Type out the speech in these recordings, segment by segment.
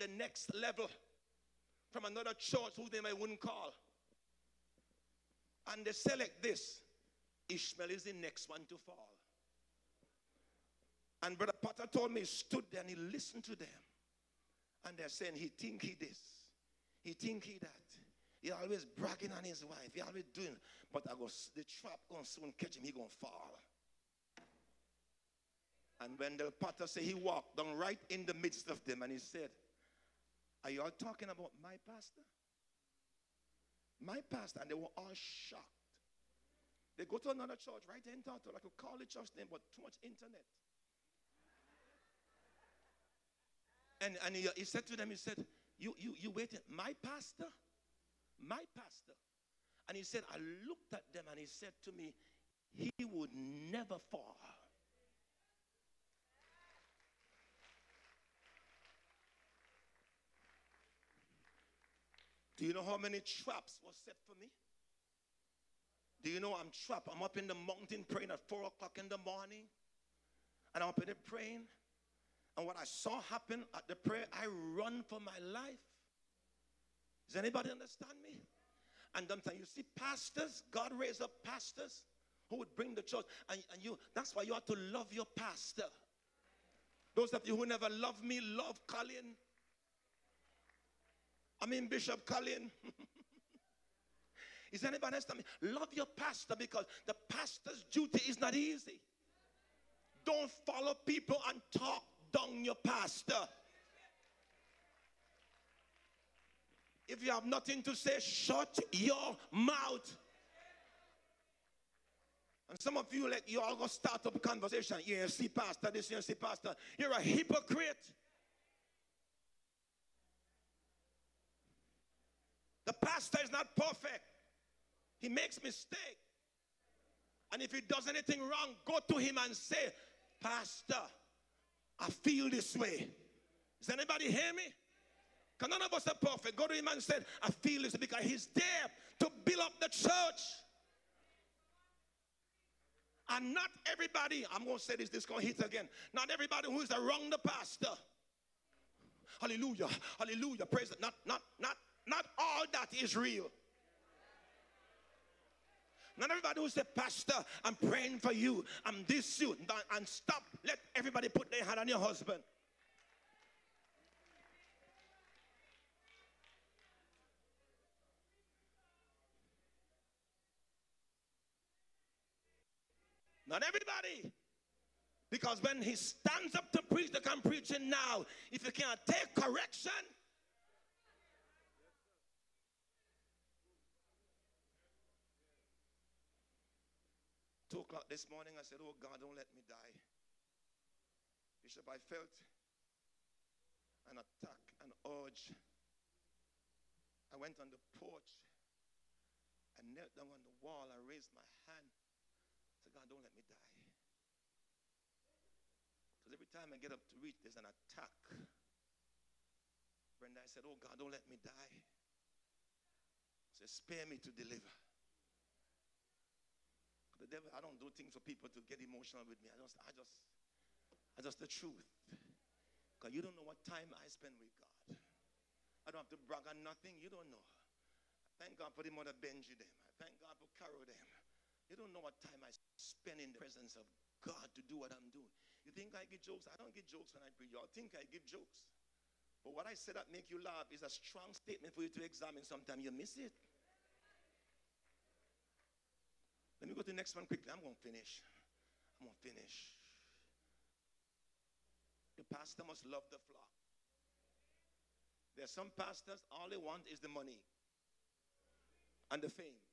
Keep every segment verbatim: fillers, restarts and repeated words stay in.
the next level from another church who they may wouldn't call. And they select this. Ishmael is the next one to fall. And Brother Potter told me he stood there and he listened to them. And they're saying he think he this. He think he that. He always bragging on his wife. He always doing. But I go, the trap going to soon catch him. He going to fall. And when the Potter said, he walked down right in the midst of them and he said, are you all talking about my pastor? My pastor. And they were all shocked. They go to another church right in Tato. I could call the church name, but too much internet. And, and he, he said to them, he said, you, you, you waiting, my pastor? My pastor. And he said, I looked at them and he said to me, he would never fall. Do you know how many traps were set for me? Do you know I'm trapped? I'm up in the mountain praying at four o'clock in the morning. And I'm up in there praying. And what I saw happen at the prayer, I run for my life. Does anybody understand me? And sometimes you see pastors, God raised up pastors who would bring the church. And, and you, that's why you have to love your pastor. Those of you who never love me, love Colin. I mean Bishop Colin. Is anybody else? Love your pastor, because the pastor's duty is not easy. Don't follow people and talk down your pastor. If you have nothing to say, shut your mouth. And some of you, like, you all go start up a conversation. You see pastor this, you see pastor. You're a hypocrite. The pastor is not perfect. He makes mistakes. And if he does anything wrong, go to him and say, Pastor, I feel this way. Does anybody hear me? Because none of us are perfect. Go to him and say, I feel this, because he's there to build up the church. And not everybody, I'm going to say this, this is going to hit again. Not everybody who is around the pastor. Hallelujah, hallelujah, praise it. Not, not, not, not all that is real. Not everybody who say, Pastor, I'm praying for you, I'm this you, and stop. Let everybody put their hand on your husband. Not everybody. Because when he stands up to preach, they can preach it now. If you can't take correction, two o'clock this morning, I said, oh God, don't let me die. Bishop, I felt an attack, an urge. I went on the porch. I knelt down on the wall. I raised my hand. I said, God, don't let me die. Because every time I get up to reach, there's an attack. Brenda, I said, oh God, don't let me die. I said, spare me to deliver. The devil, I don't do things for people to get emotional with me. I just, I just, I just the truth. Because you don't know what time I spend with God. I don't have to brag on nothing. You don't know. I thank God for the mother Benji them. I thank God for Carol them. You don't know what time I spend in the presence of God to do what I'm doing. You think I give jokes? I don't give jokes when I preach. Y'all think I give jokes. But what I say that make you laugh is a strong statement for you to examine. Sometimes you miss it. Let me go to the next one quickly. I'm going to finish. I'm going to finish. The pastor must love the flock. There are some pastors, all they want is the money and the fame.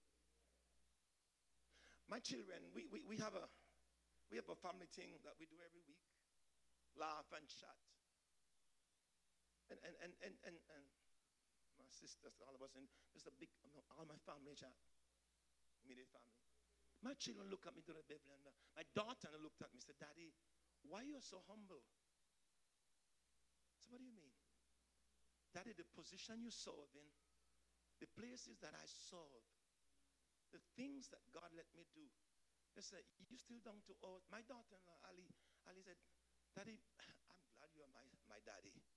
My children, we, we, we, have a, we have a family thing that we do every week. Laugh and chat. And, and, and, and, and, and my sisters, all of us, and there's a big, all my family chat. Immediate family. My children look at me to the Beverly, and my daughter looked at me and said, Daddy, why are you so humble? So what do you mean? Daddy, the position you serve in, the places that I serve, the things that God let me do. They said, you still down to earth? My daughter-in-law, Ali, Ali said, Daddy, I'm glad you are my, my daddy.